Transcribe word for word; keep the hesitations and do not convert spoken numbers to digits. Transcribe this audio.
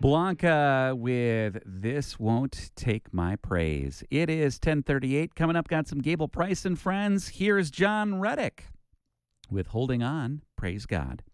Blanca with This Won't Take My Praise. It is ten thirty-eight. Coming up, got some Gable Price and friends. Here's John Reddick with Holding On. Praise God.